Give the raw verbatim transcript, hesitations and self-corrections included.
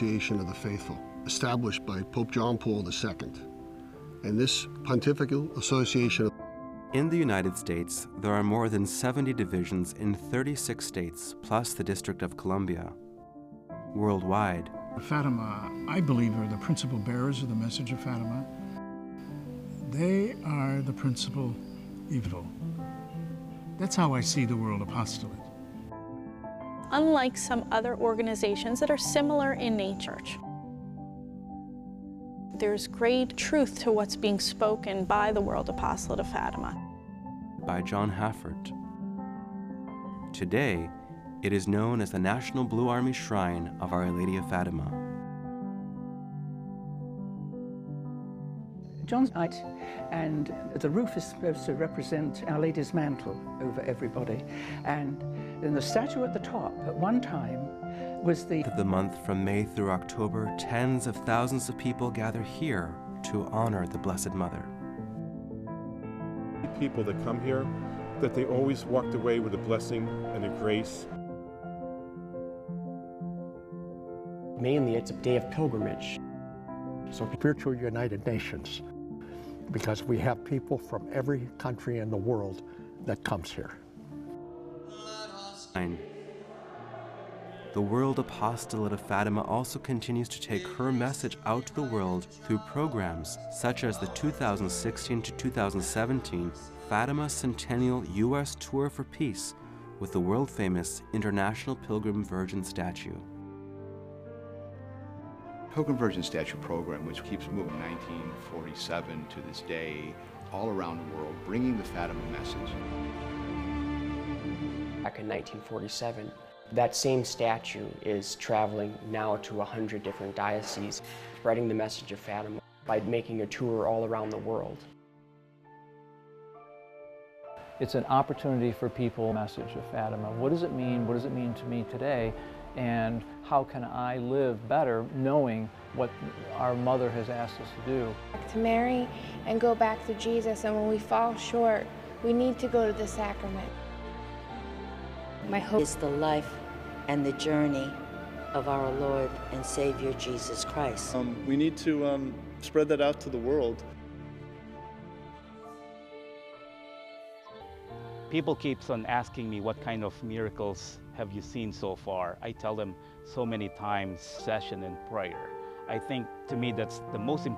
Association of the Faithful, established by Pope John Paul the Second. And this Pontifical Association... In the United States, there are more than seventy divisions in thirty-six states, plus the District of Columbia. Worldwide, Fatima, I believe, are the principal bearers of the message of Fatima. They are the principal evil. That's how I see the World Apostolate. Unlike some other organizations that are similar in nature, there's great truth to what's being spoken by the World Apostolate of Fatima. By John Haffert. Today, it is known as the National Blue Army Shrine of Our Lady of Fatima. John's night, and the roof is supposed to represent Our Lady's mantle over everybody. And then the statue at the top, at one time, was the... Of the month from May through October, tens of thousands of people gather here to honor the Blessed Mother. People that come here, that they always walked away with a blessing and a grace. Mainly, it's a day of pilgrimage. So spiritual United Nations, because we have people from every country in the world that comes here. The World Apostolate of Fatima also continues to take her message out to the world through programs such as the two thousand sixteen to two thousand seventeen Fatima Centennial U S Tour for Peace with the world-famous International Pilgrim Virgin Statue. Pilgrim Virgin Statue program, which keeps moving nineteen forty-seven to this day, all around the world, bringing the Fatima message. Back in nineteen forty-seven, that same statue is traveling now to one hundred different dioceses, spreading the message of Fatima by making a tour all around the world. It's an opportunity for people, message of Fatima. What does it mean? What does it mean to me today? And how can I live better knowing what our Mother has asked us to do? To Mary and go back to Jesus, and when we fall short, we need to go to the sacrament. My hope is the life and the journey of our Lord and Savior Jesus Christ. Um, we need to um, spread that out to the world. People keep on asking me what kind of miracles have you seen so far. I tell them so many times, session and prayer. I think to me that's the most important